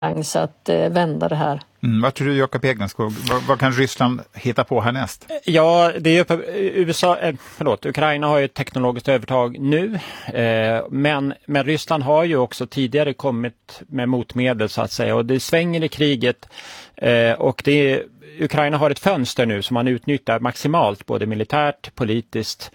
chans att vända det här. Vad tror du, Jakob Egenskog? Vad kan Ryssland hitta på härnäst? Ja, det är Ukraina har ju ett teknologiskt övertag nu, men Ryssland har ju också tidigare kommit med motmedel så att säga, och det svänger i kriget, och Ukraina har ett fönster nu som man utnyttjar maximalt, både militärt, politiskt,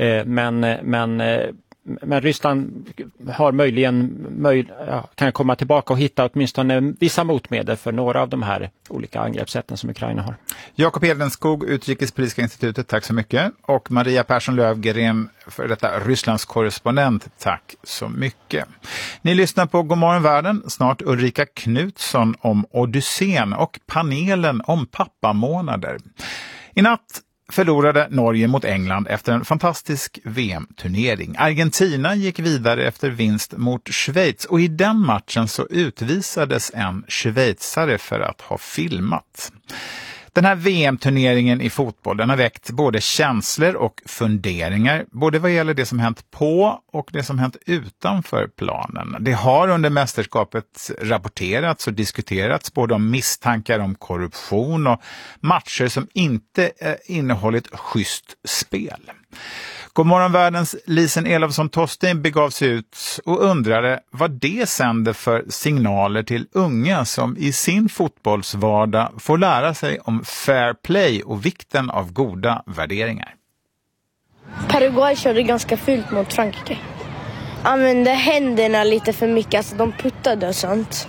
men Ryssland har kan komma tillbaka och hitta åtminstone vissa motmedel för några av de här olika angreppssätten som Ukraina har. Jakob Edenskog, Utrikespolitiska institutet, tack så mycket. Och Maria Persson Lövgren, för detta Rysslands korrespondent, tack så mycket. Ni lyssnar på Godmorgon Världen, snart Ulrika Knutsson om Odysseen och panelen om pappamånader. I natt förlorade Norge mot England efter en fantastisk VM-turnering. Argentina gick vidare efter vinst mot Schweiz, och i den matchen så utvisades en schweizare för att ha filmat. Den här VM-turneringen i fotboll, den har väckt både känslor och funderingar, både vad gäller det som hänt på och det som hänt utanför planen. Det har under mästerskapet rapporterats och diskuterats både om misstankar om korruption och matcher som inte innehållit schysst spel. Godmorgon Världens Lisen Elofsson-Tostein begav sig ut och undrade vad det sänder för signaler till unga som i sin fotbollsvardag får lära sig om fair play och vikten av goda värderingar. Paraguay körde ganska fult mot Frankrike. Använde händerna lite för mycket, alltså de puttade och sånt.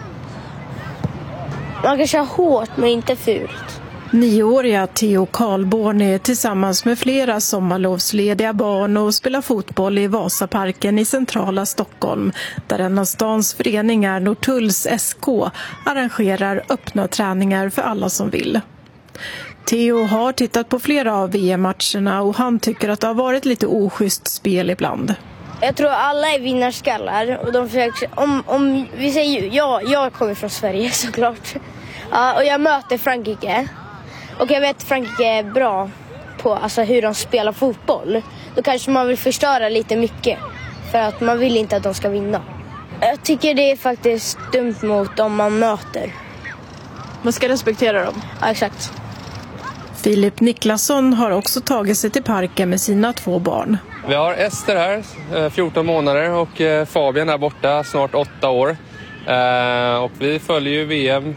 Man kan köra hårt men inte fult. 9-åriga Theo Karlborn är tillsammans med flera sommarlovslediga barn och spelar fotboll i Vasaparken i centrala Stockholm, där en av stans föreningar, Norrtulls SK, arrangerar öppna träningar för alla som vill. Theo har tittat på flera av VM-matcherna och han tycker att det har varit lite oschysst spel ibland. Jag tror alla är vinnarskallar och de försöker, om vi säger jag kommer från Sverige såklart. Ja, och jag möter Frankrike. Och jag vet att Frankrike är bra på hur de spelar fotboll. Då kanske man vill förstöra lite mycket. För att man vill inte att de ska vinna. Jag tycker det är faktiskt dumt mot dem man möter. Man ska respektera dem. Ja, exakt. Filip Niklasson har också tagit sig till parken med sina 2 barn. Vi har Ester här, 14 månader, och Fabian är borta, snart 8 år. Och vi följer ju VM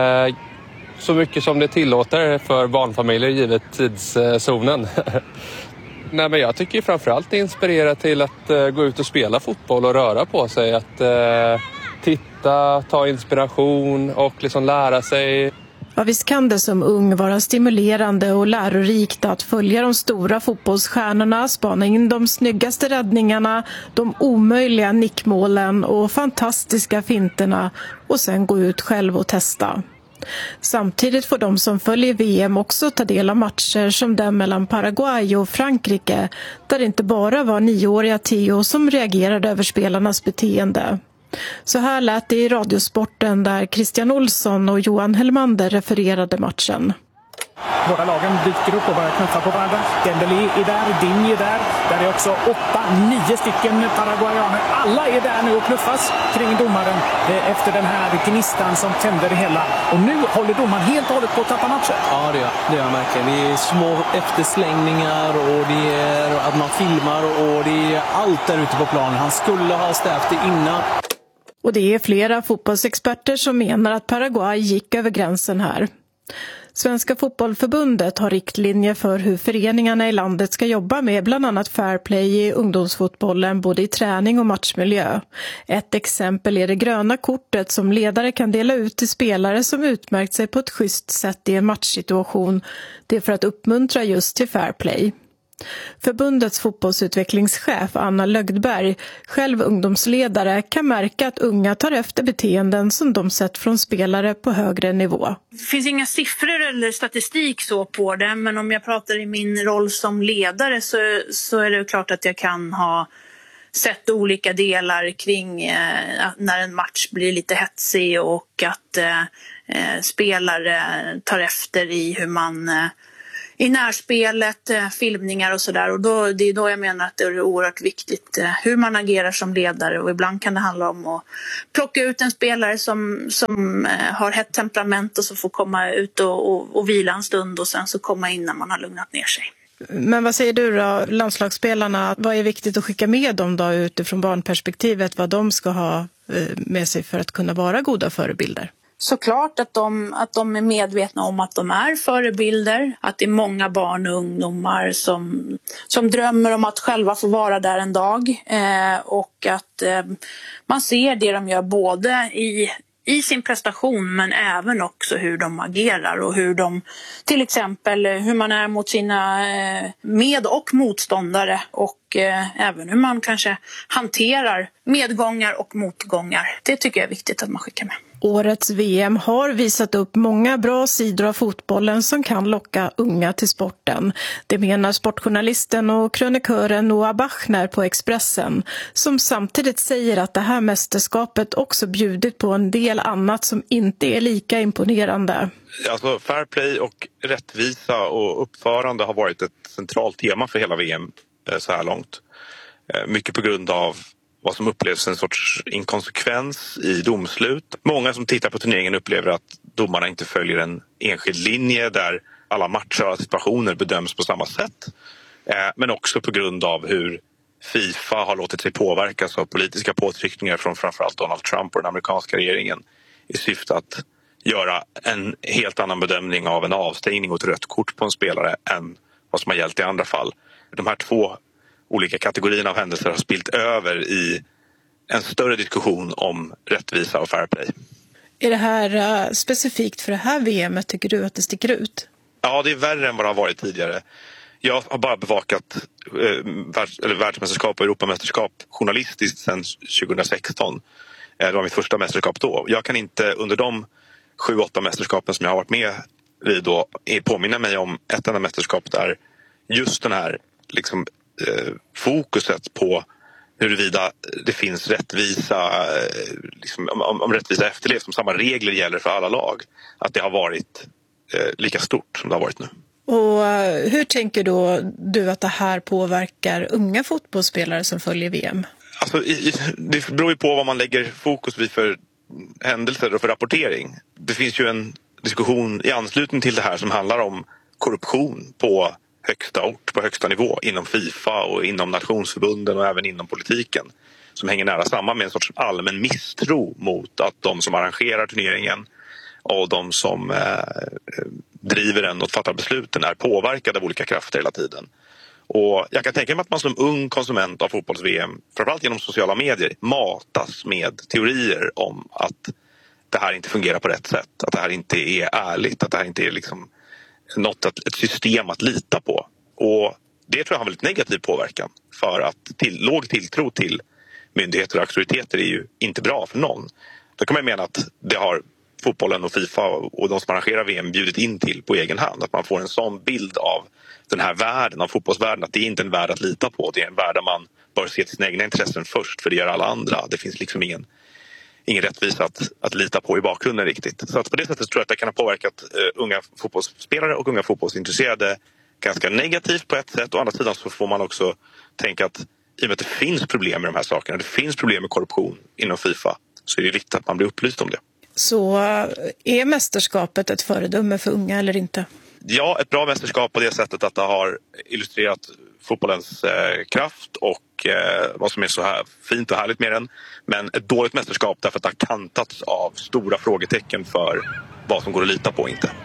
så mycket som det tillåter för barnfamiljer givet tidszonen. Nej, men jag tycker framförallt det inspirerar till att gå ut och spela fotboll och röra på sig. Att titta, ta inspiration och liksom lära sig. Ja, visst kan det som ung vara stimulerande och lärorikt att följa de stora fotbollsstjärnorna, spana in de snyggaste räddningarna, de omöjliga nickmålen och fantastiska finterna och sen gå ut själv och testa. Samtidigt får de som följer VM också ta del av matcher som den mellan Paraguay och Frankrike, där det inte bara var 9-åriga Theo som reagerade över spelarnas beteende. Så här lät det i Radiosporten där Christian Olsson och Johan Hellmander refererade matchen. Båda lagen dyker upp och börjar knuffa på varandra. Dembélé är där, Digne är där. Där är också 8-9 stycken paraguayaner. Alla är där nu och knuffas kring domaren efter den här gnistan som tänder det hela. Och nu håller domaren helt och hållet på att tappa matchen. Ja, det gör verkligen. Det är små efterslängningar och det är att man filmar och det är allt där ute på planen. Han skulle ha stävt det innan. Och det är flera fotbollsexperter som menar att Paraguay gick över gränsen här. Svenska fotbollförbundet har riktlinjer för hur föreningarna i landet ska jobba med bland annat fair play i ungdomsfotbollen både i träning och matchmiljö. Ett exempel är det gröna kortet som ledare kan dela ut till spelare som utmärkt sig på ett schysst sätt i en matchsituation. Det är för att uppmuntra just till fair play. Förbundets fotbollsutvecklingschef Anna Lögdberg, själv ungdomsledare, kan märka att unga tar efter beteenden som de sett från spelare på högre nivå. Det finns inga siffror eller statistik så på det, men om jag pratar i min roll som ledare så är det klart att jag kan ha sett olika delar kring när en match blir lite hetsig och att spelare tar efter i hur man i närspelet, filmningar och sådär. Och det är då jag menar att det är oerhört viktigt hur man agerar som ledare. Och ibland kan det handla om att plocka ut en spelare som har hett temperament och så får komma ut och vila en stund och sen så komma in när man har lugnat ner sig. Men vad säger du då, landslagsspelarna? Vad är viktigt att skicka med dem då utifrån barnperspektivet? Vad de ska ha med sig för att kunna vara goda förebilder? Såklart att de är medvetna om att de är förebilder. Att det är många barn och ungdomar som drömmer om att själva få vara där en dag. Och att man ser det de gör både i sin prestation men även också hur de agerar och hur de, till exempel hur man är mot sina med- och motståndare och även hur man kanske hanterar medgångar och motgångar. Det tycker jag är viktigt att man skickar med. Årets VM har visat upp många bra sidor av fotbollen som kan locka unga till sporten. Det menar sportjournalisten och krönikören Noah Bachner på Expressen, som samtidigt säger att det här mästerskapet också bjudit på en del annat som inte är lika imponerande. Alltså fair play och rättvisa och uppförande har varit ett centralt tema för hela VM så här långt. Mycket på grund av vad som upplevs en sorts inkonsekvens i domslut. Många som tittar på turneringen upplever att domarna inte följer en enskild linje där alla matcher och situationer bedöms på samma sätt. Men också på grund av hur FIFA har låtit sig påverkas av politiska påtryckningar från framförallt Donald Trump och den amerikanska regeringen i syfte att göra en helt annan bedömning av en avstängning och ett rött kort på en spelare än vad som har gällt i andra fall. De här två olika kategorierna av händelser har spilt över i en större diskussion om rättvisa och fair play. Är det här specifikt för det här VMet, tycker du att det sticker ut? Ja, det är värre än vad det har varit tidigare. Jag har bara bevakat världsmästerskap och Europamästerskap journalistiskt sedan 2016. Det var mitt första mästerskap då. Jag kan inte under de 7-8 mästerskapen som jag har varit med vid då påminna mig om ett enda mästerskap där just den här liksom, fokuset på huruvida det finns rättvisa, liksom, om rättvisa efterlevs, om samma regler gäller för alla lag, att det har varit lika stort som det har varit nu. Och hur tänker då du att det här påverkar unga fotbollsspelare som följer VM? Alltså, det beror ju på vad man lägger fokus vid för händelser och för rapportering. Det finns ju en diskussion i anslutning till det här som handlar om korruption på högsta ort, på högsta nivå inom FIFA och inom nationsförbunden och även inom politiken, som hänger nära samman med en sorts allmän misstro mot att de som arrangerar turneringen och de som driver den och fattar besluten är påverkade av olika krafter hela tiden. Och jag kan tänka mig att man som ung konsument av fotbolls-VM, framförallt genom sociala medier, matas med teorier om att det här inte fungerar på rätt sätt, att det här inte är ärligt, att det här inte är liksom ett system att lita på. Och det tror jag har väldigt negativ påverkan, för att låg tilltro till myndigheter och auktoriteter är ju inte bra för någon. Då kan man mena att det har fotbollen och FIFA och de som arrangerar VM bjudit in till på egen hand. Att man får en sån bild av den här världen, av fotbollsvärlden, att det är inte en värld att lita på. Det är en värld där man bör se till sina egna intressen först, för det gör alla andra. Det finns liksom ingen rättvisa att lita på i bakgrunden riktigt. Så att på det sättet tror jag att det kan ha påverkat unga fotbollsspelare och unga fotbollsintresserade ganska negativt på ett sätt. Å andra sidan så får man också tänka att i och med att det finns problem med de här sakerna, det finns problem med korruption inom FIFA, så är det viktigt att man blir upplyst om det. Så är mästerskapet ett föredöme för unga eller inte? Ja, ett bra mästerskap på det sättet att det har illustrerat fotbollens kraft och vad som är så här fint och härligt med den. Men ett dåligt mästerskap därför att det har kantats av stora frågetecken för vad som går att lita på och inte.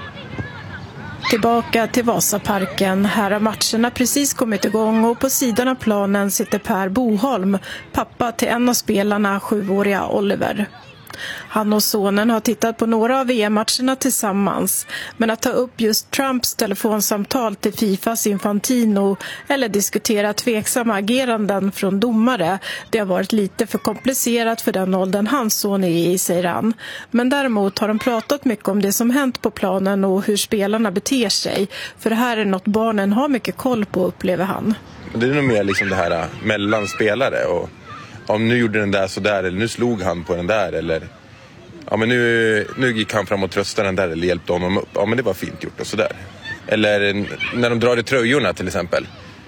Tillbaka till Vasaparken. Här har matcherna precis kommit igång och på sidan av planen sitter Per Boholm, pappa till en av spelarna, 7-åriga Oliver. Han och sonen har tittat på några av VM-matcherna tillsammans, men att ta upp just Trumps telefonsamtal till FIFAs Infantino eller diskutera tveksamma ageranden från domare, det har varit lite för komplicerat för den åldern hans son är i, säger han. Men däremot har de pratat mycket om det som hänt på planen och hur spelarna beter sig, för det här är något barnen har mycket koll på, upplever han. Det är nog mer liksom det här mellan spelare och om nu gjorde den där så där, eller nu slog han på den där, eller ja men nu gick han fram och tröstade den där eller hjälpte honom upp. Ja men det var fint gjort och sådär. Eller när de drar i tröjorna till exempel.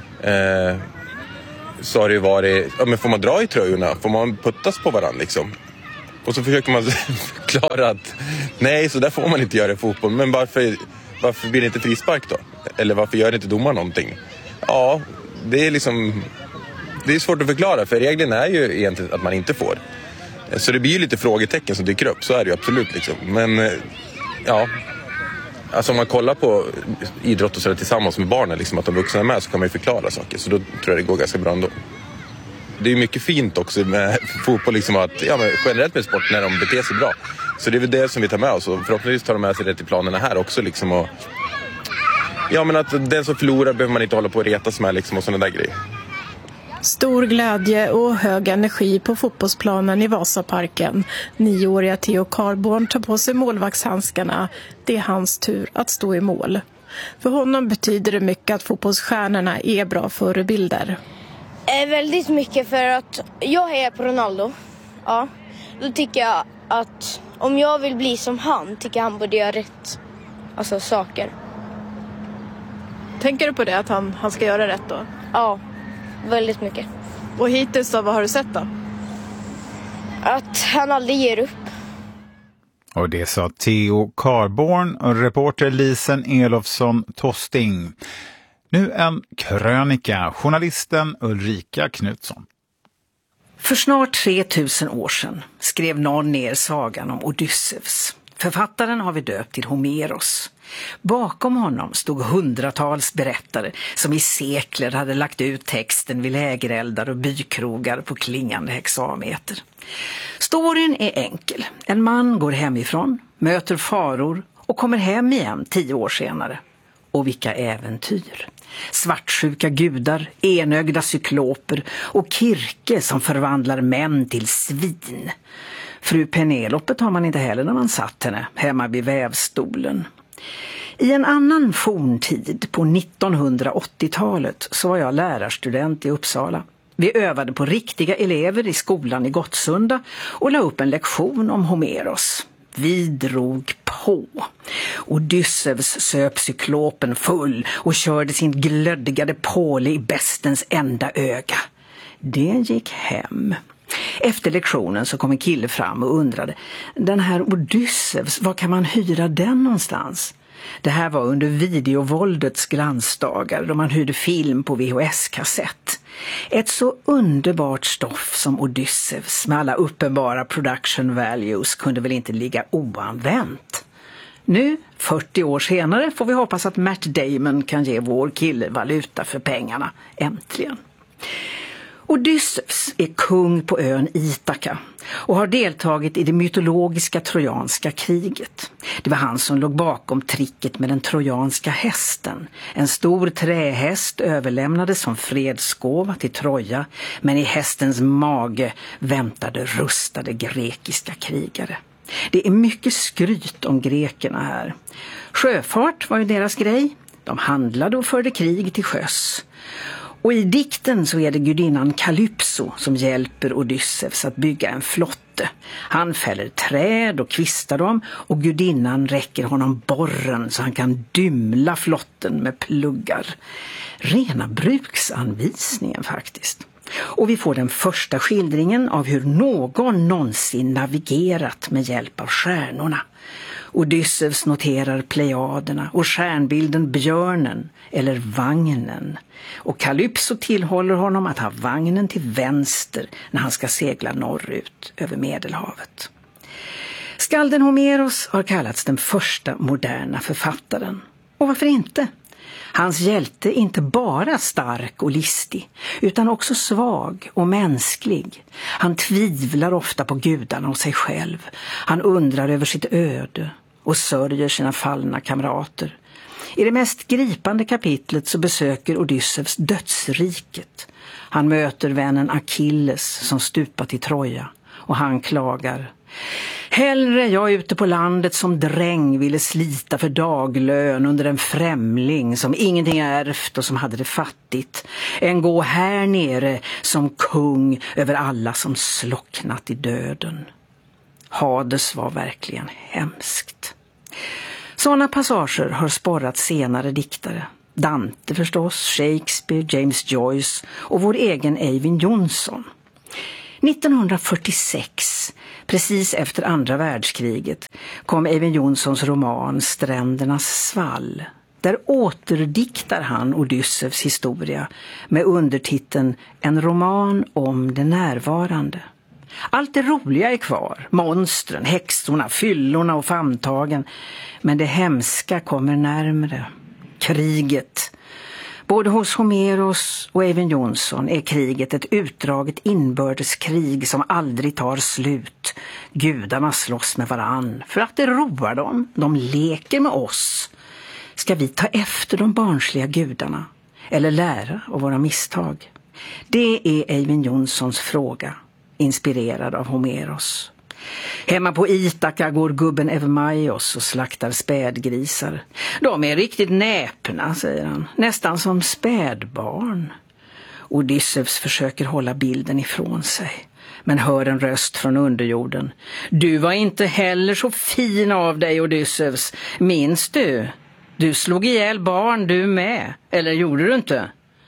Så har det ju varit, men får man dra i tröjorna? Får man puttas på varandra liksom? Och så försöker man förklara att nej, så där får man inte göra i fotboll. Men varför blir det inte frispark då? Eller varför gör inte domaren någonting? Ja, det är liksom... Det är svårt att förklara, för regeln är ju egentligen att man inte får. Så det blir ju lite frågetecken som dyker upp, så är det ju absolut liksom. Men ja, alltså om man kollar på idrott och sådär tillsammans med barnen, liksom, att de vuxna är med, så kan man ju förklara saker. Så då tror jag det går ganska bra ändå. Det är mycket fint också med fotboll, liksom, att, ja, men generellt med sport när de beter sig bra. Så det är väl det som vi tar med oss, och förhoppningsvis tar de med sig det till planerna här också. Liksom, och, ja, men att den som förlorar behöver man inte hålla på och retas med liksom, och sådana där grejer. Stor glädje och hög energi på fotbollsplanen i Vasaparken. 9-åriga Theo Carborn tar på sig målvaktshandskarna. Det är hans tur att stå i mål. För honom betyder det mycket att fotbollsstjärnorna är bra förebilder. Väldigt mycket, för att jag är på Ronaldo. Ja, då tycker jag att om jag vill bli som han, tycker jag han borde göra rätt saker. Tänker du på det, att han ska göra rätt då? Ja, väldigt mycket. Och hittills då, vad har du sett då? Att han aldrig ger upp. Och det sa Theo Carborn och reporter Lisen Elofsson Tosting. Nu en krönika, journalisten Ulrika Knutsson. För snart 3000 år sedan skrev någon ner sagan om Odysseus. Författaren har vi döpt till Homeros. Bakom honom stod hundratals berättare som i sekler hade lagt ut texten vid lägereldar och bykrogar på klingande hexameter. Storyn är enkel. En man går hemifrån, möter faror och kommer hem igen 10 år senare. Och vilka äventyr! Svartsjuka gudar, enögda cykloper och Kirke som förvandlar män till svin. Fru Penelope har man inte heller när man satt henne hemma vid vävstolen. I en annan forntid på 1980-talet så var jag lärarstudent i Uppsala. Vi övade på riktiga elever i skolan i Gottsunda och la upp en lektion om Homeros. Vi drog på. Odysseus söp cyklopen full och körde sin glödgade påle i bestens enda öga. Det gick hem. Efter lektionen så kom en kille fram och undrade: den här Odysseus, var kan man hyra den någonstans? Det här var under videovåldets glansdagar då man hyrde film på VHS-kassett. Ett så underbart stoff som Odysseus med alla uppenbara production values kunde väl inte ligga oanvänt. Nu, 40 år senare, får vi hoppas att Matt Damon kan ge vår kille valuta för pengarna. Äntligen. Odysseus är kung på ön Ithaka och har deltagit i det mytologiska trojanska kriget. Det var han som låg bakom tricket med den trojanska hästen. En stor trähäst överlämnades som fredsgåva till Troja, men i hästens mage väntade rustade grekiska krigare. Det är mycket skryt om grekerna här. Sjöfart var ju deras grej. De handlade och förde krig till sjöss. Och i dikten så är det gudinnan Kalypso som hjälper Odysseus att bygga en flotte. Han fäller träd och kvistar dem och gudinnan räcker honom borren så han kan dymla flotten med pluggar. Rena bruksanvisningen faktiskt. Och vi får den första skildringen av hur någon någonsin navigerat med hjälp av stjärnorna. Odysseus noterar plejaderna och stjärnbilden björnen eller vagnen. Och Kalypso tillhåller honom att ha vagnen till vänster när han ska segla norrut över Medelhavet. Skalden Homeros har kallats den första moderna författaren. Och varför inte? Hans hjälte är inte bara stark och listig, utan också svag och mänsklig. Han tvivlar ofta på gudarna och sig själv. Han undrar över sitt öde och sörjer sina fallna kamrater. I det mest gripande kapitlet så besöker Odysseus dödsriket. Han möter vännen Achilles som stupat i Troja och han klagar: hellre jag ute på landet som dräng ville slita för daglön under en främling som ingenting ärvt och som hade det fattigt, än gå här nere som kung över alla som slocknat i döden. Hades var verkligen hemskt. Sådana passager har sporrat senare diktare. Dante förstås, Shakespeare, James Joyce och vår egen Eyvind Johnson. 1946, precis efter andra världskriget, kom Eyvind Johnsons roman Strändernas svall. Där återdiktar han Odysseus historia med undertiteln En roman om det närvarande. Allt det roliga är kvar, monstren, häxorna, fyllorna och famntagen. Men det hemska kommer närmare. Kriget. Både hos Homeros och Eyvind Johnson är kriget ett utdraget inbördeskrig som aldrig tar slut. Gudarna slåss med varann för att det roar dem. De leker med oss. Ska vi ta efter de barnsliga gudarna eller lära av våra misstag? Det är Eyvind Johnsons fråga, inspirerad av Homeros. Hemma på Ithaka går gubben Evmaios och slaktar spädgrisar. De är riktigt näpna, säger han, nästan som spädbarn. Odysseus försöker hålla bilden ifrån sig, men hör en röst från underjorden. Du var inte heller så fin av dig, Odysseus. Minns du? Du slog ihjäl barn du med, eller gjorde du inte?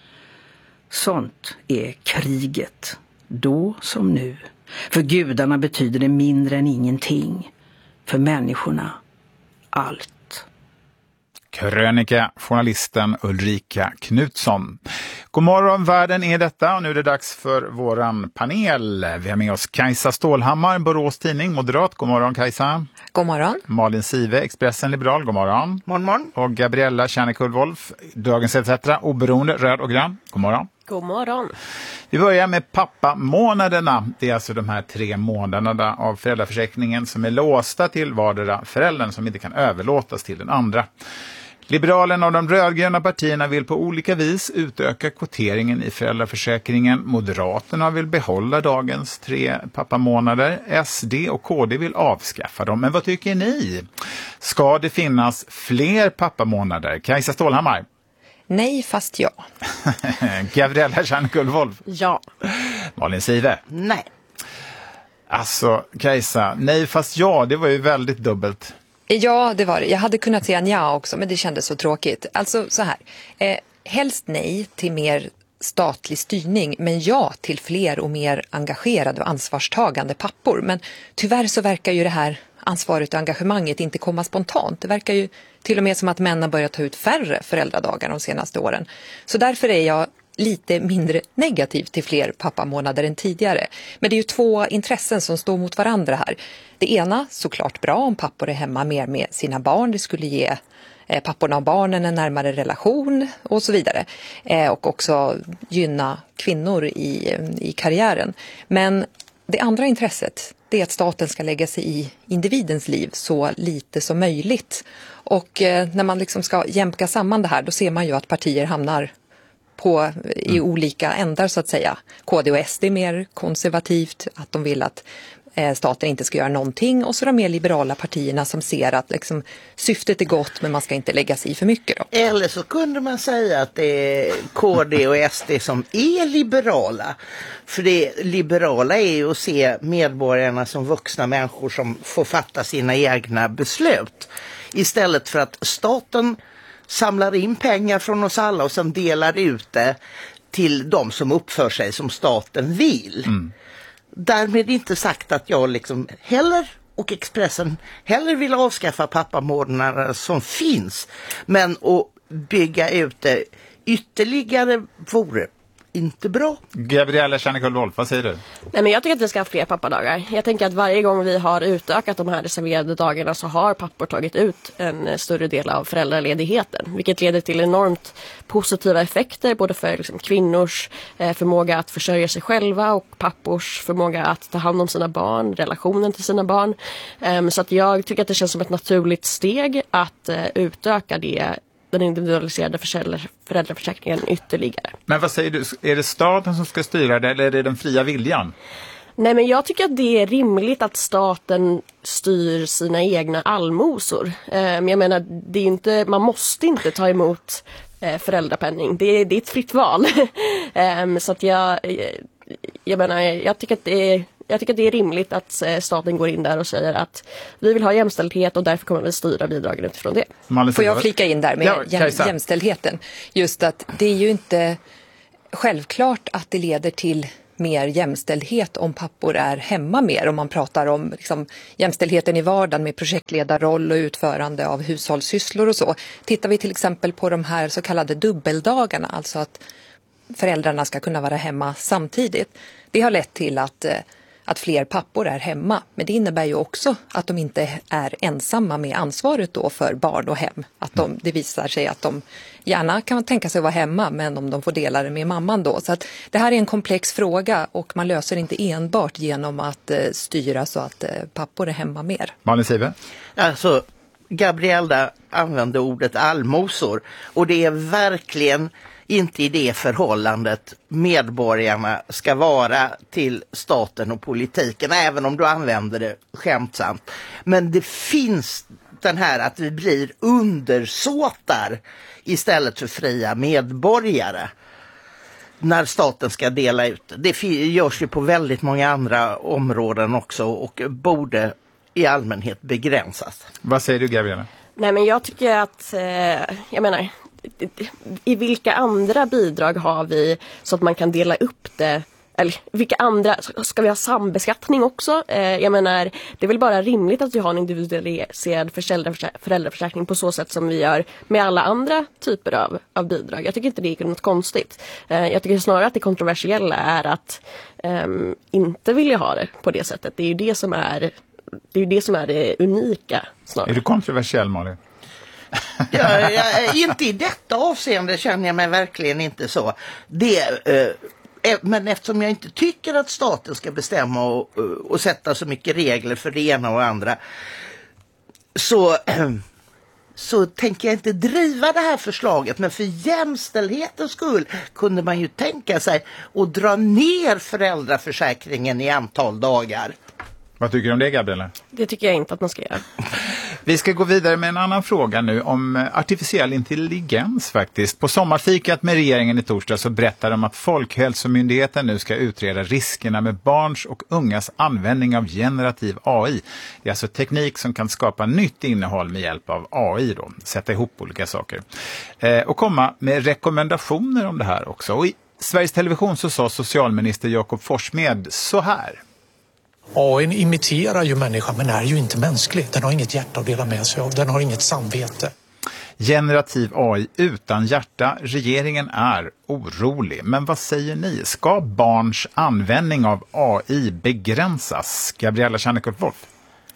Sånt är kriget, då som nu. För gudarna betyder det mindre än ingenting. För människorna, allt. Krönika, journalisten Ulrika Knutsson. God morgon, världen är detta och nu är det dags för våran panel. Vi har med oss Kajsa Stålhammar, Borås Tidning, moderat. God morgon Kajsa. God morgon. Malin Sive, Expressen Liberal. God morgon. Morgon. Och Gabriella Kärnekull-Wolf, Dagens ETC, oberoende, röd och grön. God morgon. God morgon. Vi börjar med pappamånaderna. Det är alltså de här 3 månaderna av föräldraförsäkringen som är låsta till vardera föräldern som inte kan överlåtas till den andra. Liberalerna och de rödgröna partierna vill på olika vis utöka kvoteringen i föräldraförsäkringen. Moderaterna vill behålla dagens 3 pappamånader. SD och KD vill avskaffa dem. Men vad tycker ni? Ska det finnas fler pappamånader? Kajsa Stålhammar? Nej, fast ja. Gabriella Kärnekull-Wolf? Ja. Malin Sive? Nej. Alltså, Kajsa, nej fast ja, det var ju väldigt dubbelt. Ja, det var det. Jag hade kunnat säga ja också, men det kändes så tråkigt. Alltså så här, helst nej till mer statlig styrning, men ja till fler och mer engagerade och ansvarstagande pappor. Men tyvärr så verkar ju det här ansvaret och engagemanget inte komma spontant. Det verkar ju till och med som att män har börjat ta ut färre föräldradagar de senaste åren. Så därför är jag lite mindre negativ till fler pappamånader än tidigare. Men det är ju 2 intressen som står mot varandra här. Det ena, såklart bra om pappor är hemma mer med sina barn. Det skulle ge papporna och barnen en närmare relation och så vidare. Och också gynna kvinnor i karriären. Men det andra intresset, det är att staten ska lägga sig i individens liv så lite som möjligt. Och när man liksom ska jämka samman det här, då ser man ju att partier hamnar i olika ändar så att säga. KD och SD är mer konservativt, att de vill att staten inte ska göra någonting, och så de mer liberala partierna som ser att liksom, syftet är gott men man ska inte lägga sig i för mycket då. Eller så kunde man säga att det är KD och SD som är liberala. För det liberala är ju att se medborgarna som vuxna människor som får fatta sina egna beslut. Istället för att staten samlar in pengar från oss alla och sen delar ut det till de som uppför sig som staten vill. Därmed inte sagt att jag liksom heller och Expressen heller vill avskaffa pappamånaderna som finns. Men att bygga ut det ytterligare vore inte bra. Gabriella Kärnekull-Wolf, vad säger du? Nej, men jag tycker att vi ska ha fler pappadagar. Jag tänker att varje gång vi har utökat de här reserverade dagarna så har pappor tagit ut en större del av föräldraledigheten. Vilket leder till enormt positiva effekter både för liksom, kvinnors förmåga att försörja sig själva och pappors förmåga att ta hand om sina barn, relationen till sina barn. Så att jag tycker att det känns som ett naturligt steg att utöka den individualiserade föräldraförsäkringen ytterligare. Men vad säger du? Är det staten som ska styra det eller är det den fria viljan? Nej, men jag tycker att det är rimligt att staten styr sina egna allmosor. Jag menar, det är inte, man måste inte ta emot föräldrapenning. Det är ett fritt val. Så att jag menar, jag tycker att det är Jag tycker att det är rimligt att staten går in där och säger att vi vill ha jämställdhet och därför kommer vi styra bidragen utifrån det. Får jag flika in där med jämställdheten? Just att det är ju inte självklart att det leder till mer jämställdhet om pappor är hemma mer. Om man pratar om liksom, jämställdheten i vardagen med projektledarroll och utförande av hushållssysslor och så. Tittar vi till exempel på de här så kallade dubbeldagarna, alltså att föräldrarna ska kunna vara hemma samtidigt. Det har lett till att fler pappor är hemma. Men det innebär ju också att de inte är ensamma med ansvaret då för barn och hem. Att det visar sig att de gärna kan tänka sig att vara hemma, men om de får dela det med mamman då. Så att det här är en komplex fråga och man löser inte enbart genom att styra så att pappor är hemma mer. Malin Sive? Alltså, Gabriella använde ordet allmosor och det är verkligen inte i det förhållandet medborgarna ska vara till staten och politiken, även om du använder det skämtsamt. Men det finns den här att vi blir undersåtar istället för fria medborgare när staten ska dela ut. Det görs ju på väldigt många andra områden också och borde i allmänhet begränsas. Vad säger du, Gabriella? Nej, men jag tycker att, i vilka andra bidrag har vi så att man kan dela upp det? Eller vilka andra, ska vi ha sambeskattning också? Jag menar, det är väl bara rimligt att vi har en individualiserad föräldraförsäkring på så sätt som vi gör med alla andra typer av bidrag. Jag tycker inte det är något konstigt. Jag tycker snarare att det kontroversiella är att inte vilja ha det på det sättet. Det är ju det som är det unika snarare. Är du kontroversiell, Malin? Inte i detta avseende känner jag mig verkligen inte så. Men eftersom jag inte tycker att staten ska bestämma och sätta så mycket regler för det ena och andra så tänker jag inte driva det här förslaget. Men för jämställdhetens skull kunde man ju tänka sig att dra ner föräldraförsäkringen i antal dagar. Vad tycker du om det, Gabriella? Det tycker jag inte att man ska göra. Vi ska gå vidare med en annan fråga nu om artificiell intelligens faktiskt. På sommarfikat med regeringen i torsdag så berättar de att Folkhälsomyndigheten nu ska utreda riskerna med barns och ungas användning av generativ AI. Det är alltså teknik som kan skapa nytt innehåll med hjälp av AI då. Sätta ihop olika saker. Och komma med rekommendationer om det här också. Och i Sveriges Television så sa socialminister Jakob Forssmed så här. AI imiterar ju människan men är ju inte mänsklig. Den har inget hjärta att dela med sig av. Den har inget samvete. Generativ AI utan hjärta. Regeringen är orolig. Men vad säger ni? Ska barns användning av AI begränsas? Gabriella Tjärnekoff-Wolf?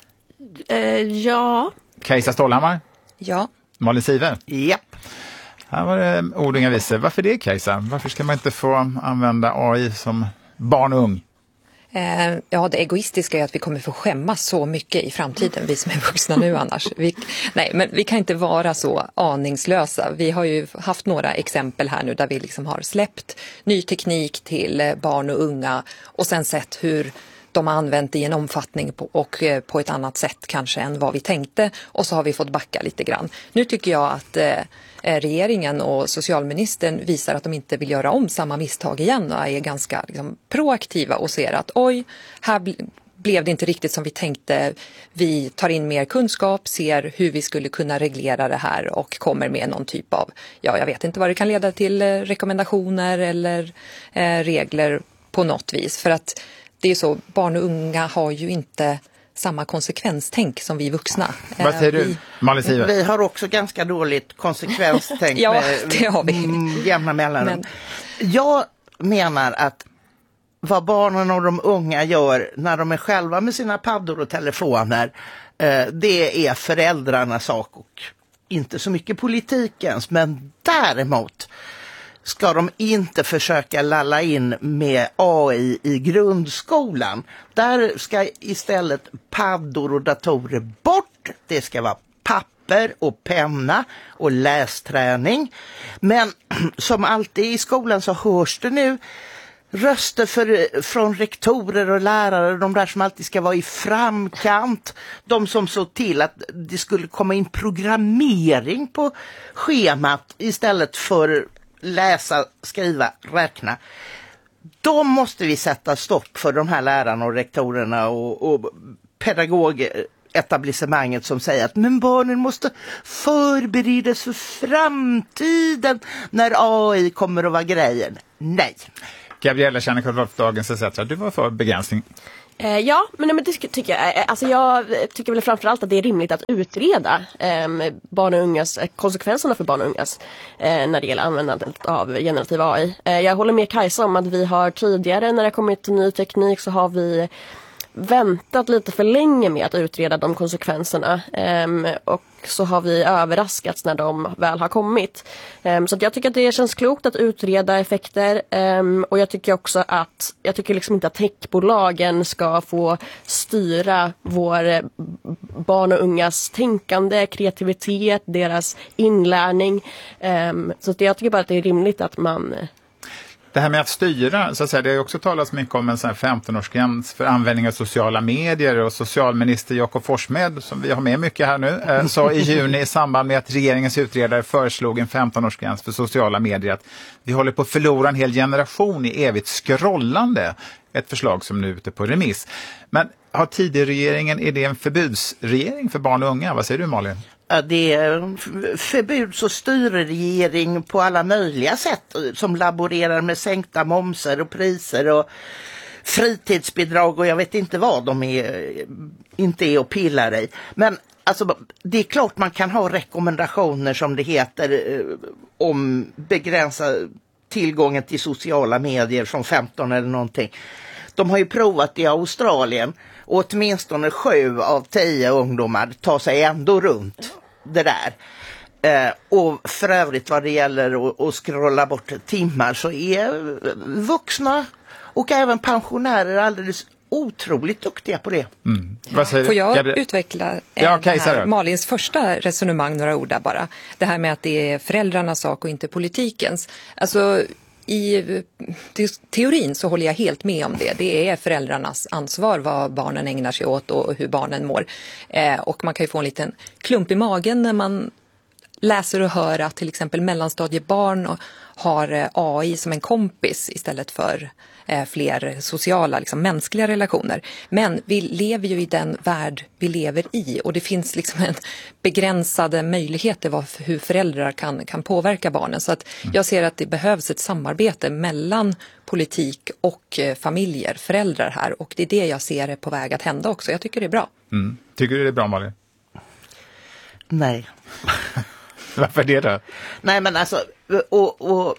Ja. Kajsa Stålhammar? Ja. Malin Sive? Japp. Här var det ord och inga visor. Varför det, Kajsa? Varför ska man inte få använda AI som barn och ung? Ja, det egoistiska är att vi kommer få skämmas så mycket i framtiden, vi som är vuxna nu annars. Men vi kan inte vara så aningslösa. Vi har ju haft några exempel här nu där vi liksom har släppt ny teknik till barn och unga och sen sett hur de har använt det i en omfattning och på ett annat sätt kanske än vad vi tänkte, och så har vi fått backa lite grann. Nu tycker jag att regeringen och socialministern visar att de inte vill göra om samma misstag igen och är ganska proaktiva och ser att oj, här blev det inte riktigt som vi tänkte. Vi tar in mer kunskap, ser hur vi skulle kunna reglera det här och kommer med någon typ av, jag vet inte vad det kan leda till, rekommendationer eller regler på något vis. För att det är så, barn och unga har ju inte samma konsekvenstänk som vi vuxna. Vad säger du, Malin Sive? Vi har också ganska dåligt konsekvenstänk ja, med det har vi. Jämna mellanrum. Jag menar att vad barnen och de unga gör när de är själva med sina paddor och telefoner, det är föräldrarnas sak och inte så mycket politikens. Men däremot ska de inte försöka lalla in med AI i grundskolan. Där ska istället paddor och datorer bort. Det ska vara papper och penna och lästräning. Men som alltid i skolan så hörs det nu röster från rektorer och lärare, de där som alltid ska vara i framkant, de som såg till att det skulle komma in programmering på schemat istället för läsa, skriva, räkna. Då måste vi sätta stopp för de här lärarna och rektorerna och pedagogetablissemanget som säger att men barnen måste förberedas för framtiden när AI kommer att vara grejen. Nej. Gabriella Tjärnekoll, Dagens ETC. Du var för begränsning. Ja, men det tycker jag. Alltså jag tycker väl framförallt att det är rimligt att utreda barn och ungas, konsekvenserna för barn och ungas när det gäller användandet av generativ AI. Jag håller med Kajsa om att vi har tidigare, när det kommit till ny teknik, så har vi väntat lite för länge med att utreda de konsekvenserna och så har vi överraskats när de väl har kommit. Så att jag tycker att det känns klokt att utreda effekter och jag tycker liksom inte att techbolagen ska få styra vår barn och ungas tänkande, kreativitet, deras inlärning. Så att jag tycker bara att det är rimligt att man... Det här med att styra, så att säga, det har också talats mycket om en sån här 15-årsgräns för användning av sociala medier, och socialminister Jakob Forssmed, som vi har med mycket här nu, sa i juni i samband med att regeringens utredare föreslog en 15-årsgräns för sociala medier att vi håller på att förlora en hel generation i evigt scrollande. Ett förslag som nu är ute på remiss. Men har tidigregeringen, är det en förbudsregering för barn och unga? Vad säger du, Malin? Ja, det är förbuds- och styrregering på alla möjliga sätt som laborerar med sänkta momser och priser och fritidsbidrag och jag vet inte vad de inte är och pillar i. Men alltså, det är klart man kan ha rekommendationer som det heter om begränsa tillgången till sociala medier som 15 eller någonting. De har ju provat i Australien och åtminstone 7 av 10 ungdomar tar sig ändå runt det där. Och för övrigt vad det gäller att scrolla bort timmar så är vuxna och även pensionärer alldeles otroligt duktiga på det. Får jag utveckla Malins första resonemang några ord där bara? Det här med att det är föräldrarnas sak och inte politikens. Alltså i teorin så håller jag helt med om det. Det är föräldrarnas ansvar vad barnen ägnar sig åt och hur barnen mår. Och man kan ju få en liten klump i magen när man läser och hör att till exempel mellanstadiebarn har AI som en kompis istället för fler sociala, liksom mänskliga relationer. Men vi lever ju i den värld vi lever i och det finns liksom en begränsade möjligheter hur föräldrar kan påverka barnen. Så att jag ser att det behövs ett samarbete mellan politik och familjer, föräldrar här, och det är det jag ser är på väg att hända också. Jag tycker det är bra. Tycker du det är bra, Malin? Nej. Varför det då? Nej, men alltså och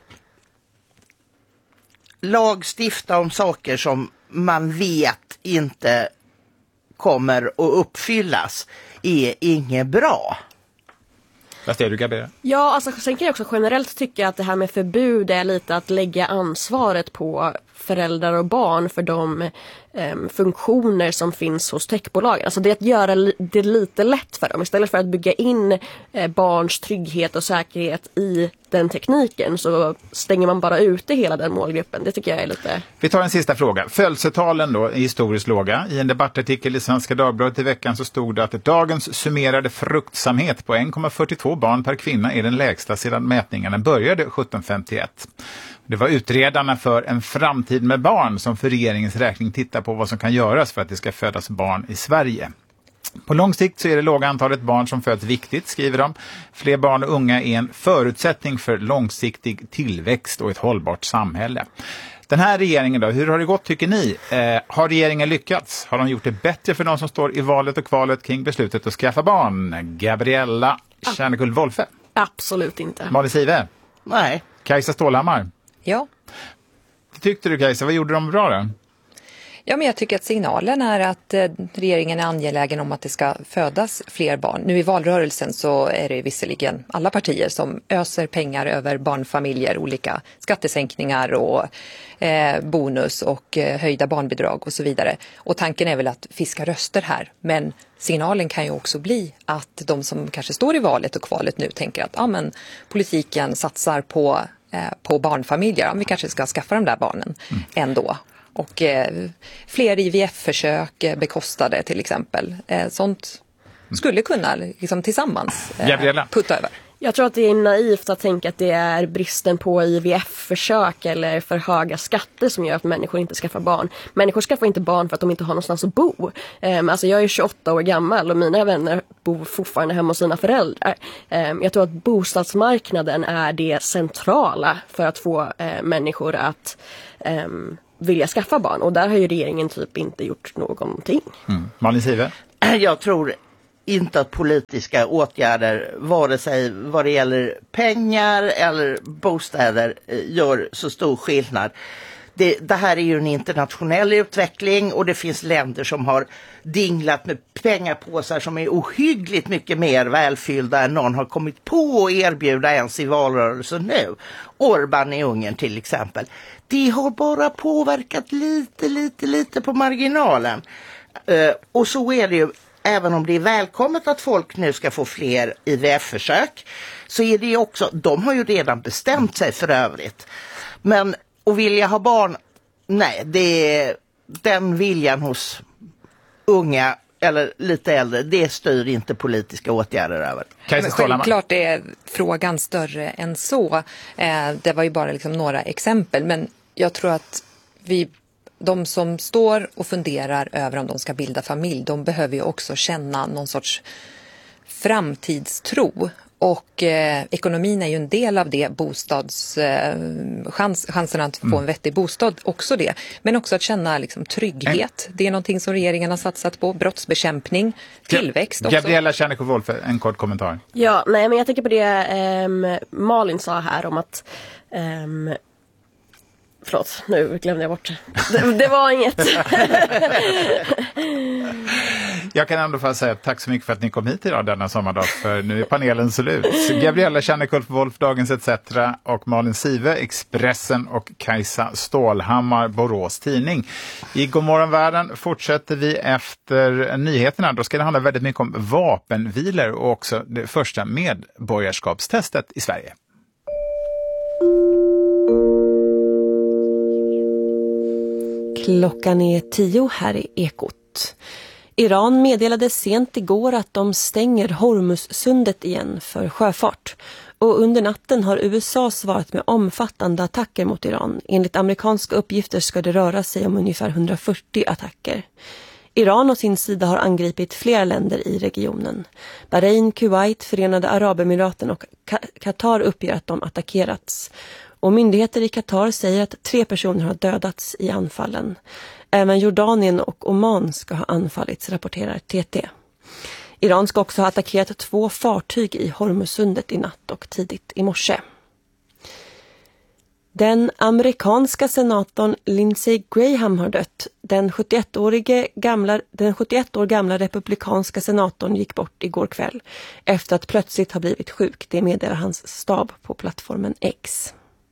lagstifta om saker som man vet inte kommer att uppfyllas är inget bra. Vad säger du, Gabriella? Ja, alltså sen kan jag också generellt tycka att det här med förbud är lite att lägga ansvaret på föräldrar och barn för de funktioner som finns hos techbolagen. Alltså det är att göra det lite lätt för dem. Istället för att bygga in barns trygghet och säkerhet i den tekniken så stänger man bara ute hela den målgruppen. Det tycker jag är lite... Vi tar en sista fråga. Födelsetalen då är historiskt låga. I en debattartikel i Svenska Dagbladet i veckan så stod det att dagens summerade fruktsamhet på 1,42 barn per kvinna är den lägsta sedan mätningarna började 1751. Det var utredarna för en framtid med barn som för regeringens räkning tittar på vad som kan göras för att det ska födas barn i Sverige. På lång sikt så är det låga antalet barn som föds viktigt, skriver de. Fler barn och unga är en förutsättning för långsiktig tillväxt och ett hållbart samhälle. Den här regeringen då, hur har det gått tycker ni? Har regeringen lyckats? Har de gjort det bättre för de som står i valet och kvalet kring beslutet att skaffa barn? Gabriella Tjärnekoll-Wolfe? Absolut inte. Malin Sive? Nej. Kajsa Stålhammar? Ja. Vad tyckte du, Kajsa? Vad gjorde de bra då? Ja, men jag tycker att signalen är att regeringen är angelägen om att det ska födas fler barn. Nu i valrörelsen så är det visserligen alla partier som öser pengar över barnfamiljer, olika skattesänkningar och bonus och höjda barnbidrag och så vidare. Och tanken är väl att fiska röster här, men signalen kan ju också bli att de som kanske står i valet och kvalet nu tänker att men politiken satsar på barnfamiljer, vi kanske ska skaffa de där barnen ändå. Och fler IVF-försök bekostade till exempel. Sånt skulle kunna liksom tillsammans putta över. Jag tror att det är naivt att tänka att det är bristen på IVF-försök eller för höga skatter som gör att människor inte skaffar barn. Människor skaffar inte barn för att de inte har någonstans att bo. Alltså jag är 28 år gammal och mina vänner bor fortfarande hemma hos sina föräldrar. Jag tror att bostadsmarknaden är det centrala för att få människor att vilja skaffa barn. Och där har ju regeringen typ inte gjort någonting. Malin Sive? Jag tror inte att politiska åtgärder, vare sig vad det gäller pengar eller bostäder, gör så stor skillnad. Det här är ju en internationell utveckling och det finns länder som har dinglat med pengapåsar som är ohyggligt mycket mer välfyllda än någon har kommit på att erbjuda ens i valrörelsen nu. Orbán i Ungern till exempel. Det har bara påverkat lite på marginalen. Och så är det ju. Även om det är välkommet att folk nu ska få fler IVF-försök, så är det ju också, de har ju redan bestämt sig för övrigt. Men att vilja ha barn, nej, det är den viljan hos unga eller lite äldre, det styr inte politiska åtgärder över. Men självklart är frågan större än så. Det var ju bara liksom några exempel, men jag tror att de som står och funderar över om de ska bilda familj, de behöver ju också känna någon sorts framtidstro. Och ekonomin är ju en del av det, chansen att få en vettig bostad också det. Men också att känna liksom trygghet. Det är någonting som regeringen har satsat på. Brottsbekämpning, tillväxt också. Gabriella Tjernekov-Wolf, en kort kommentar. Ja, nej, men jag tänker på det Malin sa här om att förlåt, nu glömde jag bort det var inget. Jag kan ändå få säga tack så mycket för att ni kom hit idag denna sommardag, för nu är panelen slut. Gabriella Tjernekov-Wolf, Dagens ETC och Malin Sive, Expressen och Kajsa Stålhammar, Borås Tidning. I Godmorgon Världen fortsätter vi efter nyheterna. Då ska det handla väldigt mycket om vapenvilor och också det första medborgarskapstestet i Sverige. Klockan är 10 här i Ekot. Iran meddelade sent igår att de stänger Hormuzsundet igen för sjöfart. Och under natten har USA svarat med omfattande attacker mot Iran. Enligt amerikanska uppgifter ska det röra sig om ungefär 140 attacker. Iran å sin sida har angripit flera länder i regionen. Bahrain, Kuwait, Förenade Arabemiraten och Qatar uppger att de attackerats. Och myndigheter i Qatar säger att 3 personer har dödats i anfallen. Även Jordanien och Oman ska ha anfallits, rapporterar TT. Iran ska också ha attackerat 2 fartyg i Hormuzsundet i natt och tidigt i morse. Den amerikanska senatorn Lindsey Graham har dött. Den 71 år gamla republikanska senatorn gick bort igår kväll efter att plötsligt ha blivit sjuk. Det meddelar hans stab på plattformen X.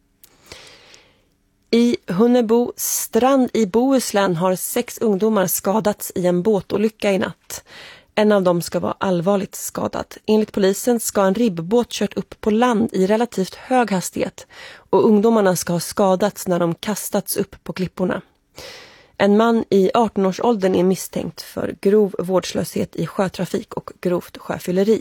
I Hunnebo strand i Bohuslän har 6 ungdomar skadats i en båtolycka i natt. En av dem ska vara allvarligt skadad. Enligt polisen ska en ribbåt kört upp på land i relativt hög hastighet och ungdomarna ska ha skadats när de kastats upp på klipporna. En man i 18-årsåldern är misstänkt för grov vårdslöshet i sjötrafik och grovt sjöfylleri.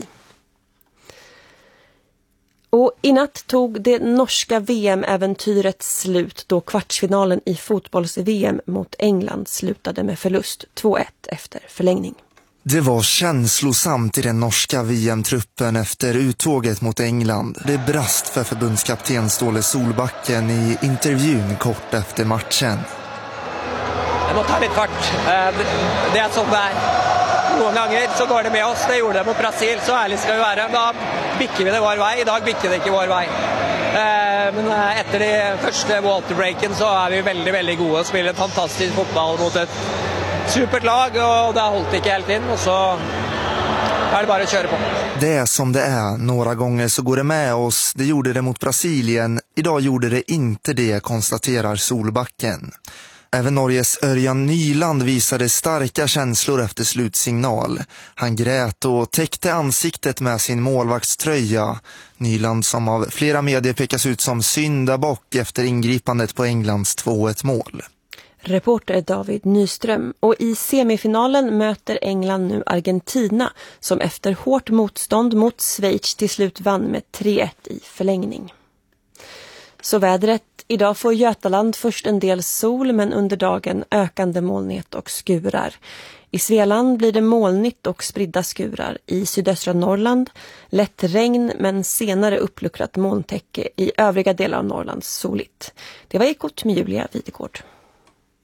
Och i natt tog det norska VM-äventyret slut då kvartsfinalen i fotbolls-VM mot England slutade med förlust 2-1 efter förlängning. Det var känslosamt i den norska VM-truppen efter uttåget mot England. Det brast för förbundskapten Ståle Solbacken i intervjun kort efter matchen. Det måste ha lite fart. Det är som det är. Noen ganger så går det med oss. Det gjorde det mot Brasil, så ærlig skal vi være. Da bikker vi det vår vei. I dag bikker det ikke vår vei. Men etter de første waterbreaken så er vi veldig, veldig gode og spiller fantastisk fotball mot et supert lag, og det har holdt ikke helt inn, og så är det bara att köra på. Det är som det är. Några gånger så går det med oss. Det gjorde det mot Brasilien. Idag gjorde det inte det, konstaterar Solbacken. Även Norges Örjan Nyland visade starka känslor efter slutsignal. Han grät och täckte ansiktet med sin målvaktströja. Nyland som av flera medier pekas ut som syndabock efter ingripandet på Englands 2-1 mål. Reporter David Nyström. Och i semifinalen möter England nu Argentina som efter hårt motstånd mot Schweiz till slut vann med 3-1 i förlängning. Så vädret. Idag får Götaland först en del sol men under dagen ökande molnighet och skurar. I Svealand blir det molnigt och spridda skurar. I sydöstra Norrland lätt regn men senare uppluckrat molntäcke. I övriga delar av Norrland soligt. Det var Ekot med Julia Videgård.